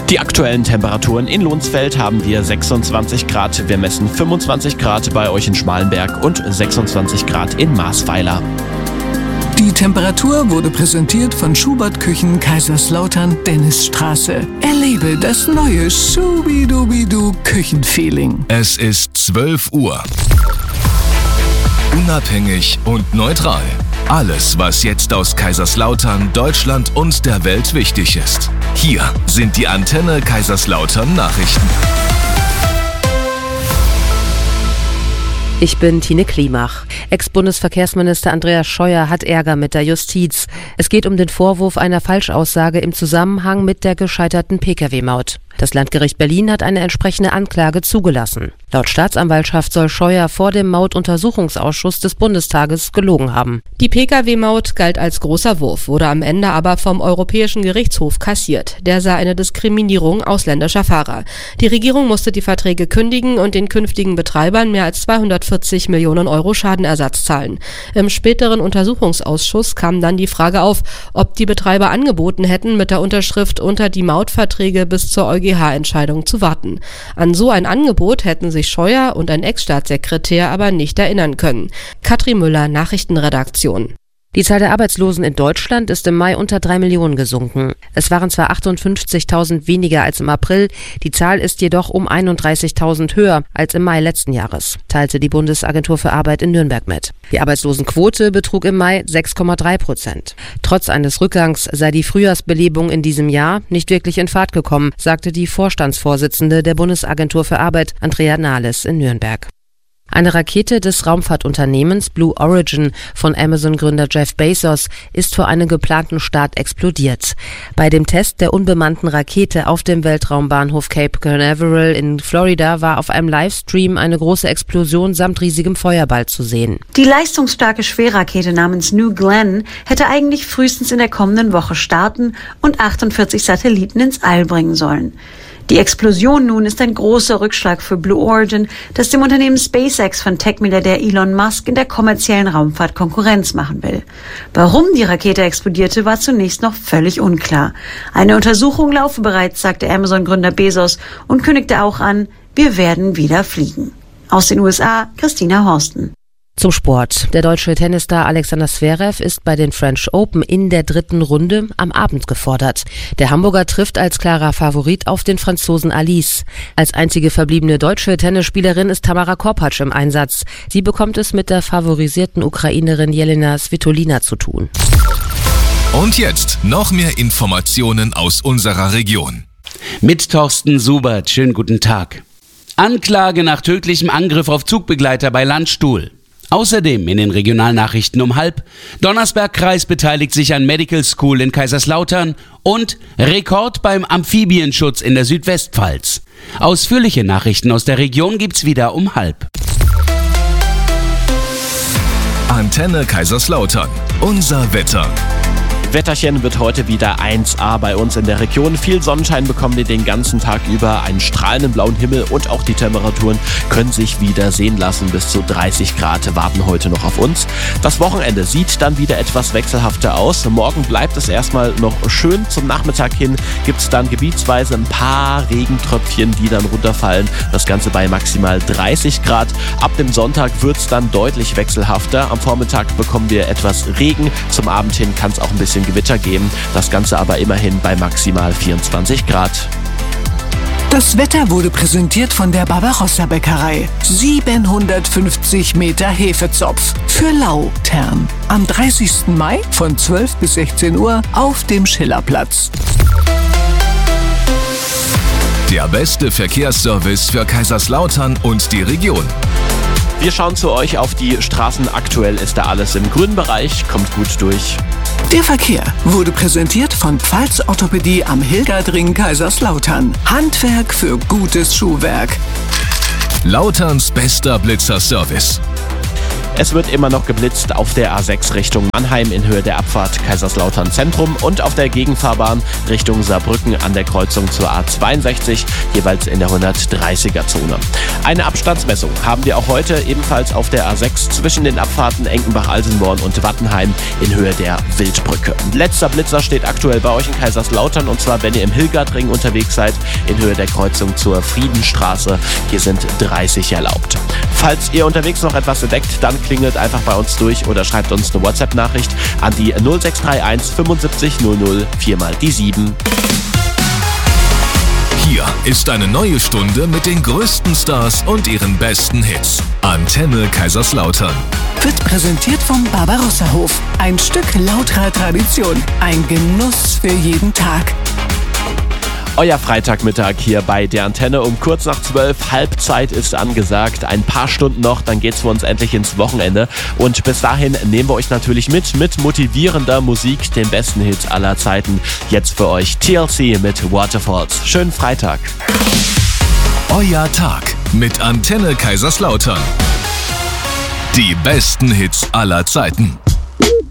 Die aktuellen Temperaturen in Lohnsfeld haben wir 26 Grad. Wir messen 25 Grad bei euch in Schmalenberg und 26 Grad in Maasweiler. Die Temperatur wurde präsentiert von Schubert Küchen Kaiserslautern Dennisstraße. Erlebe das neue Schubidubidu Küchenfeeling. Es ist 12 Uhr. Unabhängig und neutral. Alles, was jetzt aus Kaiserslautern, Deutschland und der Welt wichtig ist. Hier sind die Antenne Kaiserslautern Nachrichten. Ich bin Tine Klimach. Ex-Bundesverkehrsminister Andreas Scheuer hat Ärger mit der Justiz. Es geht um den Vorwurf einer Falschaussage im Zusammenhang mit der gescheiterten Pkw-Maut. Das Landgericht Berlin hat eine entsprechende Anklage zugelassen. Laut Staatsanwaltschaft soll Scheuer vor dem Mautuntersuchungsausschuss des Bundestages gelogen haben. Die Pkw-Maut galt als großer Wurf, wurde am Ende aber vom Europäischen Gerichtshof kassiert. Der sah eine Diskriminierung ausländischer Fahrer. Die Regierung musste die Verträge kündigen und den künftigen Betreibern mehr als 240 Millionen Euro Schadenersatz zahlen. Im späteren Untersuchungsausschuss kam dann die Frage auf, ob die Betreiber angeboten hätten, mit der Unterschrift unter die Mautverträge bis zur EuGH-Entscheidung zu warten. An so ein Angebot hätten sich Scheuer und ein Ex-Staatssekretär aber nicht erinnern können. Katrin Müller, Nachrichtenredaktion. Die Zahl der Arbeitslosen in Deutschland ist im Mai unter 3 Millionen gesunken. Es waren zwar 58.000 weniger als im April, die Zahl ist jedoch um 31.000 höher als im Mai letzten Jahres, teilte die Bundesagentur für Arbeit in Nürnberg mit. Die Arbeitslosenquote betrug im Mai 6,3%. Trotz eines Rückgangs sei die Frühjahrsbelebung in diesem Jahr nicht wirklich in Fahrt gekommen, sagte die Vorstandsvorsitzende der Bundesagentur für Arbeit, Andrea Nahles, in Nürnberg. Eine Rakete des Raumfahrtunternehmens Blue Origin von Amazon-Gründer Jeff Bezos ist vor einem geplanten Start explodiert. Bei dem Test der unbemannten Rakete auf dem Weltraumbahnhof Cape Canaveral in Florida war auf einem Livestream eine große Explosion samt riesigem Feuerball zu sehen. Die leistungsstarke Schwerrakete namens New Glenn hätte eigentlich frühestens in der kommenden Woche starten und 48 Satelliten ins All bringen sollen. Die Explosion nun ist ein großer Rückschlag für Blue Origin, das dem Unternehmen SpaceX von Tech-Milliardär Elon Musk in der kommerziellen Raumfahrt Konkurrenz machen will. Warum die Rakete explodierte, war zunächst noch völlig unklar. Eine Untersuchung laufe bereits, sagte Amazon-Gründer Bezos und kündigte auch an, wir werden wieder fliegen. Aus den USA, Christina Horsten. Zum Sport. Der deutsche Tennisstar Alexander Zverev ist bei den French Open in der 3. Runde am Abend gefordert. Der Hamburger trifft als klarer Favorit auf den Franzosen Alice. Als einzige verbliebene deutsche Tennisspielerin ist Tamara Korpatsch im Einsatz. Sie bekommt es mit der favorisierten Ukrainerin Jelena Svitolina zu tun. Und jetzt noch mehr Informationen aus unserer Region. Mit Thorsten Subert, schönen guten Tag. Anklage nach tödlichem Angriff auf Zugbegleiter bei Landstuhl. Außerdem in den Regionalnachrichten um 12:30. Donnersberg-Kreis beteiligt sich an Medical School in Kaiserslautern und Rekord beim Amphibienschutz in der Südwestpfalz. Ausführliche Nachrichten aus der Region gibt's wieder um 12:30. Antenne Kaiserslautern. Unser Wetter. Wetterchen wird heute wieder 1A bei uns in der Region. Viel Sonnenschein bekommen wir den ganzen Tag über, einen strahlenden blauen Himmel und auch die Temperaturen können sich wieder sehen lassen. Bis zu 30 Grad warten heute noch auf uns. Das Wochenende sieht dann wieder etwas wechselhafter aus. Morgen bleibt es erstmal noch schön. Zum Nachmittag hin gibt es dann gebietsweise ein paar Regentröpfchen, die dann runterfallen. Das Ganze bei maximal 30 Grad. Ab dem Sonntag wird es dann deutlich wechselhafter. Am Vormittag bekommen wir etwas Regen. Zum Abend hin kann es auch ein bisschen Gewitter geben, das Ganze aber immerhin bei maximal 24 Grad. Das Wetter wurde präsentiert von der Barbarossa-Bäckerei. 750 Meter Hefezopf für Lautern. Am 30. Mai von 12 bis 16 Uhr auf dem Schillerplatz. Der beste Verkehrsservice für Kaiserslautern und die Region. Wir schauen zu euch auf die Straßen. Aktuell ist da alles im grünen Bereich. Kommt gut durch. Der Verkehr wurde präsentiert von Pfalz Orthopädie am Hilgerdring Kaiserslautern. Handwerk für gutes Schuhwerk. Lauterns bester Blitzerservice. Es wird immer noch geblitzt auf der A6 Richtung Mannheim in Höhe der Abfahrt Kaiserslautern Zentrum und auf der Gegenfahrbahn Richtung Saarbrücken an der Kreuzung zur A62, jeweils in der 130er-Zone. Eine Abstandsmessung haben wir auch heute ebenfalls auf der A6 zwischen den Abfahrten Enkenbach-Alsenborn und Wattenheim in Höhe der Wildbrücke. Letzter Blitzer steht aktuell bei euch in Kaiserslautern, und zwar wenn ihr im Hilgertring unterwegs seid, in Höhe der Kreuzung zur Friedenstraße. Hier sind 30 erlaubt. Falls ihr unterwegs noch etwas entdeckt, dann klingelt einfach bei uns durch oder schreibt uns eine WhatsApp-Nachricht an die 0631 75 00 4x7. Hier ist eine neue Stunde mit den größten Stars und ihren besten Hits. Antenne Kaiserslautern. Wird präsentiert vom Barbarossa-Hof. Ein Stück lauterer Tradition. Ein Genuss für jeden Tag. Euer Freitagmittag hier bei der Antenne um kurz nach 12. Halbzeit ist angesagt. Ein paar Stunden noch, dann geht's für uns endlich ins Wochenende. Und bis dahin nehmen wir euch natürlich mit motivierender Musik, den besten Hits aller Zeiten. Jetzt für euch TLC mit Waterfalls. Schönen Freitag. Euer Tag mit Antenne Kaiserslautern. Die besten Hits aller Zeiten.